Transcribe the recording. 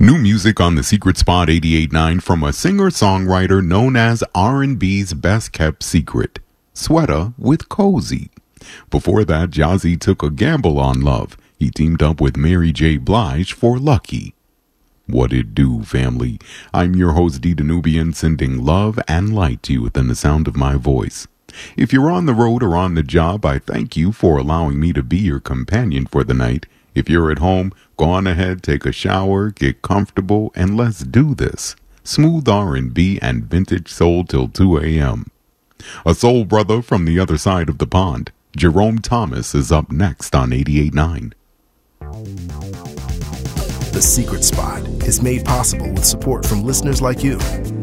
New music on the Secret Spot 88.9 from a singer-songwriter known as R&B's best kept secret, Sweater with Cozy. Before that, Jazzy took a gamble on love. He teamed up with Mary J. Blige for Lucky. What it do, family? I'm your host, D. Danubian, sending love and light to you within the sound of my voice. If you're on the road or on the job, I thank you for allowing me to be your companion for the night. If you're at home, go on ahead, take a shower, get comfortable, and let's do this. Smooth R&B and vintage soul till 2 a.m. A soul brother from the other side of the pond, Jerome Thomas, is up next on 88.9. The Secret Spot is made possible with support from listeners like you.